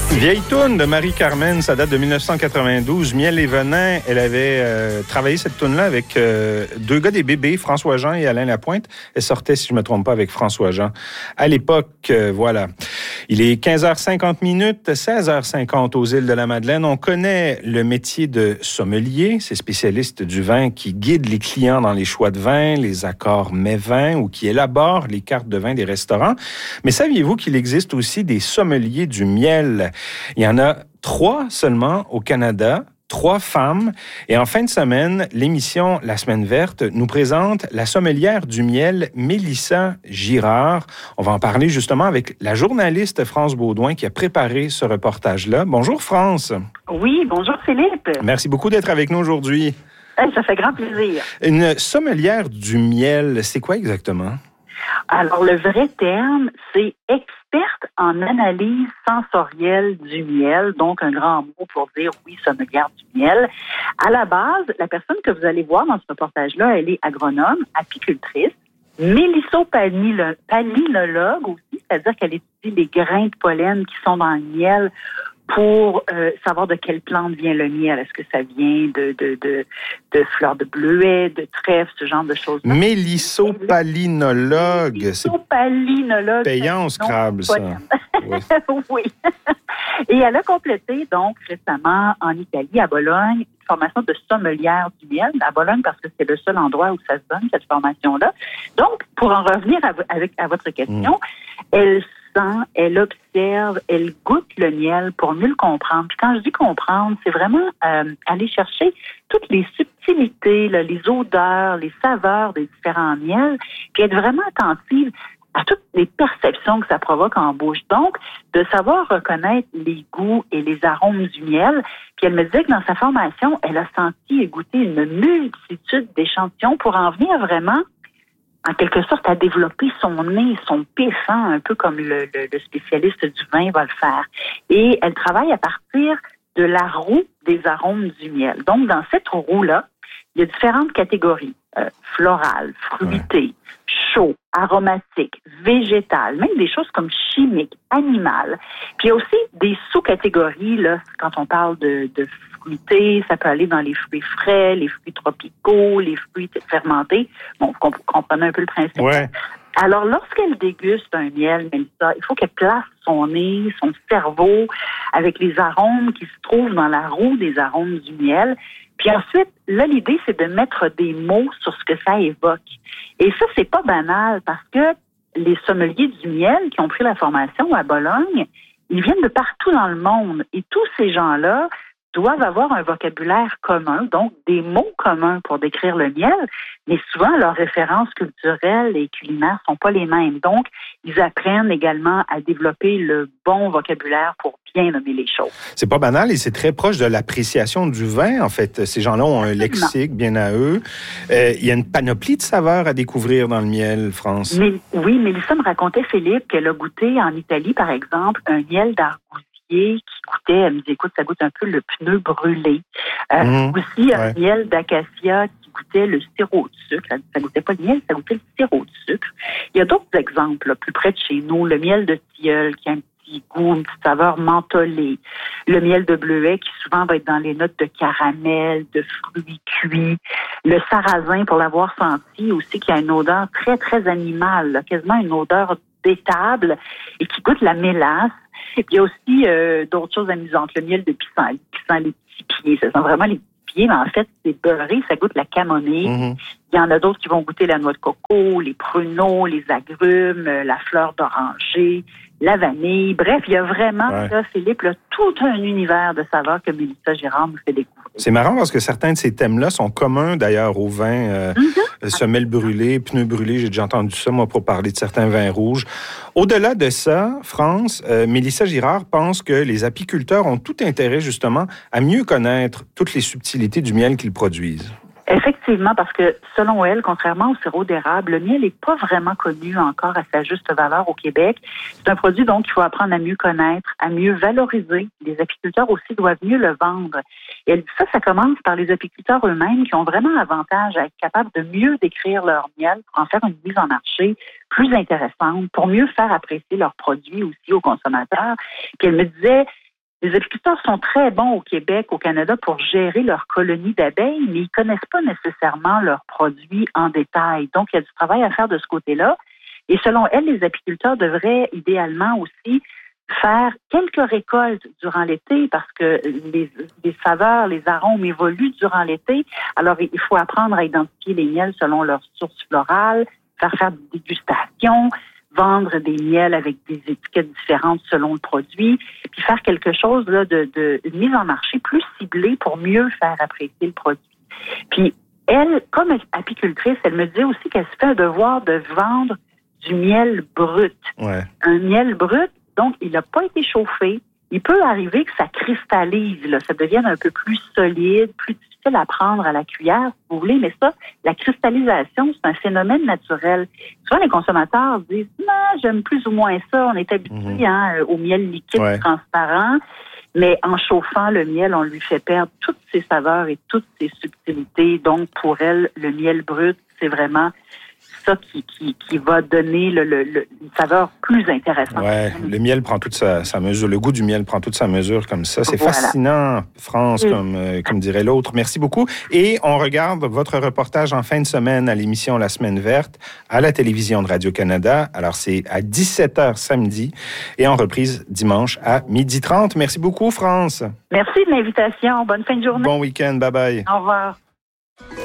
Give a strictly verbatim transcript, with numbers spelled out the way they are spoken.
Vieille toune de Marie-Carmen, ça date de dix-neuf cent quatre-vingt-douze. Miel et venin, elle avait euh, travaillé cette toune-là avec euh, deux gars des bébés, François-Jean et Alain Lapointe. Elle sortait, si je ne me trompe pas, avec François-Jean. À l'époque, euh, voilà. Il est quinze heures cinquante minutes, seize heures cinquante aux îles de la Madeleine. On connaît le métier de sommelier, ces spécialistes du vin qui guident les clients dans les choix de vin, les accords mets-vins ou qui élaborent les cartes de vin des restaurants. Mais saviez-vous qu'il existe aussi des sommeliers du miel? Il y en a trois seulement au Canada, trois femmes. Et en fin de semaine, l'émission La Semaine verte nous présente la sommelière du miel, Mélissa Girard. On va en parler justement avec la journaliste France Baudouin qui a préparé ce reportage-là. Bonjour France. Oui, bonjour Philippe. Merci beaucoup d'être avec nous aujourd'hui. Hey, ça fait grand plaisir. Une sommelière du miel, c'est quoi exactement? Alors, le vrai terme, c'est experte en analyse sensorielle du miel, donc un grand mot pour dire, oui, sommelière du miel. À la base, la personne que vous allez voir dans ce reportage-là, elle est agronome, apicultrice, mélissopalinologue aussi, c'est-à-dire qu'elle étudie les grains de pollen qui sont dans le miel pour euh, savoir de quelle plante vient le miel. Est-ce que ça vient de, de, de, de fleurs de bleuet, de trèfle, ce genre de choses-là? Mélissopalinologue. Mélissopalinologue. C'est payant au Scrabble, ça. Oui. Oui. Et elle a complété, donc, récemment, en Italie, à Bologne, une formation de sommelière du miel. À Bologne, parce que c'est le seul endroit où ça se donne, cette formation-là. Donc, pour en revenir à, avec, à votre question, mm. elle elle observe, elle goûte le miel pour mieux le comprendre. Puis quand je dis comprendre, c'est vraiment euh, aller chercher toutes les subtilités, là, les odeurs, les saveurs des différents miels, puis être vraiment attentive à toutes les perceptions que ça provoque en bouche. Donc, de savoir reconnaître les goûts et les arômes du miel. Puis elle me disait que dans sa formation, elle a senti et goûté une multitude d'échantillons pour en venir vraiment en quelque sorte, à développer son nez, son pif, hein, un peu comme le, le, le spécialiste du vin va le faire. Et elle travaille à partir de la roue des arômes du miel. Donc, dans cette roue-là, il y a différentes catégories. Euh, florales, fruitées, chaud, aromatiques, végétales, même des choses comme chimiques, animales. Puis il y a aussi des sous-catégories, là, quand on parle de, de fruité, ça peut aller dans les fruits frais, les fruits tropicaux, les fruits fermentés. Bon, vous comprenez un peu le principe. Ouais. Alors, lorsqu'elle déguste un miel, Mélissa, il faut qu'elle place son nez, son cerveau avec les arômes qui se trouvent dans la roue des arômes du miel. Puis ensuite, là, l'idée, c'est de mettre des mots sur ce que ça évoque. Et ça, c'est pas banal parce que les sommeliers du miel qui ont pris la formation à Bologne, ils viennent de partout dans le monde. Et tous ces gens-là doivent avoir un vocabulaire commun, donc des mots communs pour décrire le miel, mais souvent leurs références culturelles et culinaires sont pas les mêmes. Donc, ils apprennent également à développer le bon vocabulaire pour bien nommer les choses. C'est pas banal et c'est très proche de l'appréciation du vin, en fait. Ces gens-là ont un lexique bien à eux. Euh, il y a une panoplie de saveurs à découvrir dans le miel, France. Mais, oui, Mélissa me racontait, Philippe, qu'elle a goûté en Italie, par exemple, un miel d'argousier qui goûtait, elle me dit, écoute, ça goûte un peu le pneu brûlé. Euh, mmh, aussi, un ouais. miel d'acacia qui goûtait le sirop de sucre. Ça goûtait pas le miel, ça goûtait le sirop de sucre. Il y a d'autres exemples, là, plus près de chez nous. Le miel de tilleul, qui a un petit goût, une petite saveur mentholée. Le miel de bleuet, qui souvent va être dans les notes de caramel, de fruits cuits. Le sarrasin, pour l'avoir senti aussi, qui a une odeur très, très animale, là, quasiment une odeur d'étable et qui goûte la mélasse. Et puis, il y a aussi euh, d'autres choses amusantes. Le miel de pissenlit, qui sent les petits pieds. Ça sent vraiment les petits pieds, mais en fait, c'est beurré, ça goûte la camomille. Mm-hmm. Il y en a d'autres qui vont goûter la noix de coco, les pruneaux, les agrumes, la fleur d'oranger, la vanille. Bref, il y a vraiment, ouais. là, Philippe, là, tout un univers de saveurs que Mélissa Girard nous fait découvrir. C'est marrant parce que certains de ces thèmes-là sont communs, d'ailleurs, au vin. Euh, mm-hmm. Semelle brûlée, pneus brûlés, j'ai déjà entendu ça, moi, pour parler de certains vins rouges. Au-delà de ça, France, euh, Mélissa Girard pense que les apiculteurs ont tout intérêt, justement, à mieux connaître toutes les subtilités du miel qu'ils produisent. Effectivement, parce que selon elle, contrairement au sirop d'érable, le miel n'est pas vraiment connu encore à sa juste valeur au Québec. C'est un produit donc qu'il faut apprendre à mieux connaître, à mieux valoriser. Les apiculteurs aussi doivent mieux le vendre. Et elle dit ça, ça commence par les apiculteurs eux-mêmes qui ont vraiment avantage à être capables de mieux décrire leur miel pour en faire une mise en marché plus intéressante, pour mieux faire apprécier leurs produits aussi aux consommateurs. Puis elle me disait, Les apiculteurs sont très bons au Québec, au Canada, pour gérer leurs colonies d'abeilles, mais ils ne connaissent pas nécessairement leurs produits en détail. Donc, il y a du travail à faire de ce côté-là. Et selon elle, les apiculteurs devraient idéalement aussi faire quelques récoltes durant l'été parce que les, les saveurs, les arômes évoluent durant l'été. Alors, il faut apprendre à identifier les miels selon leur source florale, faire faire des dégustations, vendre des miels avec des étiquettes différentes selon le produit, puis faire quelque chose là, de, de une mise en marché plus ciblée pour mieux faire apprécier le produit. Puis, elle, comme apicultrice, elle me dit aussi qu'elle se fait un devoir de vendre du miel brut. Ouais. Un miel brut, donc, il n'a pas été chauffé. Il peut arriver que ça cristallise, là, ça devienne un peu plus solide, plus difficile à prendre à la cuillère, si vous voulez, mais ça, la cristallisation, c'est un phénomène naturel. Souvent, les consommateurs disent « Non, j'aime plus ou moins ça, on est habitué mm-hmm. hein, au miel liquide ouais. transparent », mais en chauffant le miel, on lui fait perdre toutes ses saveurs et toutes ses subtilités. Donc, pour elle, le miel brut, c'est vraiment ça qui, qui, qui va donner le, le, le, une saveur plus intéressante. Ouais, le miel prend toute sa, sa mesure. Le goût du miel prend toute sa mesure comme ça. C'est voilà. fascinant, France, oui. comme, euh, comme dirait l'autre. Merci beaucoup. Et on regarde votre reportage en fin de semaine à l'émission La Semaine verte à la télévision de Radio-Canada. Alors, c'est à dix-sept heures samedi et en reprise dimanche à midi trente. Merci beaucoup, France. Merci de l'invitation. Bonne fin de journée. Bon week-end. Bye-bye. Au revoir.